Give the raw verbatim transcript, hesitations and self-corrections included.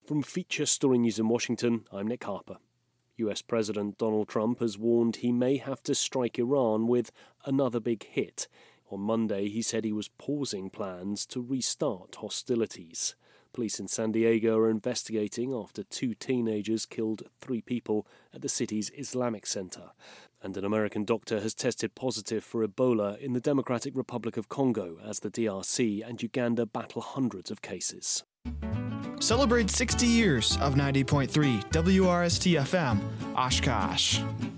From Feature Story News in Washington, I'm Nick Harper. U S President Donald Trump has warned he may have to strike Iran with another big hit. On Monday, he said he was pausing plans to restart hostilities. Police in San Diego are investigating after two teenagers killed three people at the city's Islamic Center. And an American doctor has tested positive for Ebola in the Democratic Republic of Congo as the D R C and Uganda battle hundreds of cases. Celebrate sixty years of ninety point three W R S T F M, Oshkosh.